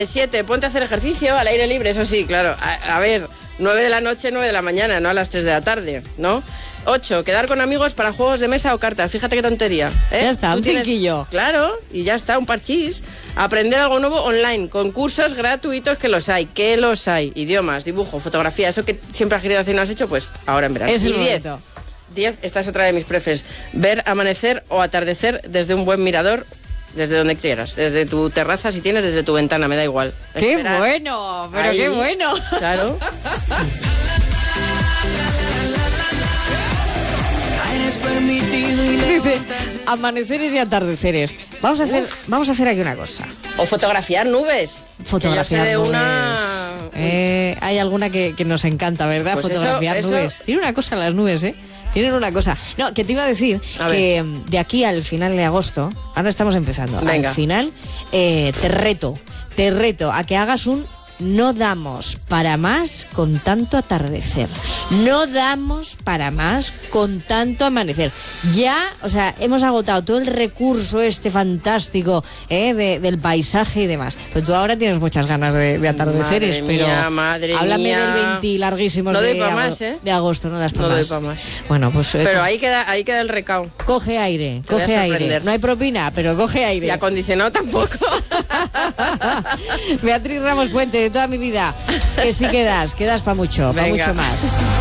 7, ponte a hacer ejercicio al aire libre, eso sí, claro. A ver, 9 de la noche, 9 de la mañana, no a las 3 de la tarde, ¿no? 8, quedar con amigos para juegos de mesa o cartas. Fíjate qué tontería. Ya está, un cinquillo. Claro, y ya está, un parchís. Aprender algo nuevo online, con cursos gratuitos que los hay. Idiomas, dibujo, fotografía, eso que siempre has querido hacer y no has hecho, pues ahora en verano. Es el 10, esta es otra de mis prefes. Ver amanecer o atardecer desde un buen mirador. Desde donde quieras, desde tu terraza si tienes, desde tu ventana, me da igual. ¡Qué bueno! ¡Pero ahí, qué bueno! Claro. Dice, amaneceres y atardeceres. Vamos a hacer aquí una cosa. O fotografiar nubes. Fotografiar nubes. Una... hay alguna que nos encanta, ¿verdad? Pues fotografiar nubes. Tiene una cosa las nubes, ¿eh? Tienen una cosa. No, que te iba a decir que de aquí al final de agosto, ahora estamos empezando, venga, al final, te reto a que hagas un no damos para más con tanto atardecer. No damos para más con tanto amanecer. Ya, o sea, hemos agotado todo el recurso fantástico del paisaje y demás. Pero tú ahora tienes muchas ganas de atardeceres, madre háblame mía. del 20 larguísimos no doy pa más, de agosto. No das para más. No doy para más. Bueno, pues... pero ahí queda el recao. Coge aire. No hay propina, pero coge aire. Y acondicionado tampoco. Beatriz Ramos Puente, de toda mi vida. Que sí quedas para mucho más.